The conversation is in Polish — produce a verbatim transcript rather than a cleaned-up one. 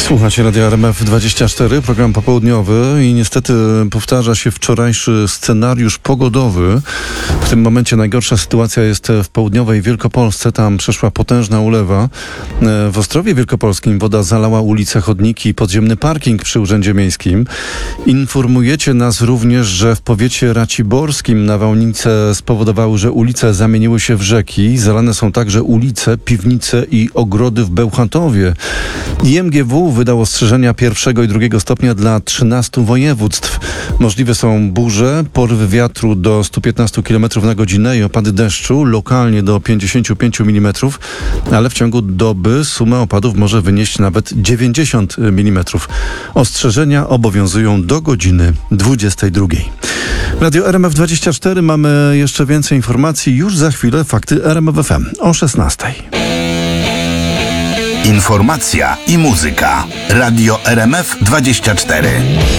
Słuchacie Radia R M F dwadzieścia cztery, program popołudniowy i niestety powtarza się wczorajszy scenariusz pogodowy. W tym momencie najgorsza sytuacja jest w południowej Wielkopolsce. Tam przeszła potężna ulewa. W Ostrowie Wielkopolskim woda zalała ulice, chodniki i podziemny parking przy Urzędzie Miejskim. Informujecie nas również, że w powiecie raciborskim nawałnice spowodowały, że ulice zamieniły się w rzeki. Zalane są także ulice, piwnice i ogrody w Bełchatowie. I M G W wydał ostrzeżenia pierwszego i drugiego stopnia dla trzynastu województw. Możliwe są burze, porywy wiatru do stu piętnastu kilometrów na godzinę i opady deszczu, lokalnie do pięćdziesięciu pięciu milimetrów, ale w ciągu doby suma opadów może wynieść nawet dziewięćdziesiąt milimetrów. Ostrzeżenia obowiązują do godziny dwudziestej drugiej. Radio R M F dwadzieścia cztery, mamy jeszcze więcej informacji. Już za chwilę fakty R M F F M o szesnastej. Informacja i muzyka. Radio R M F dwadzieścia cztery.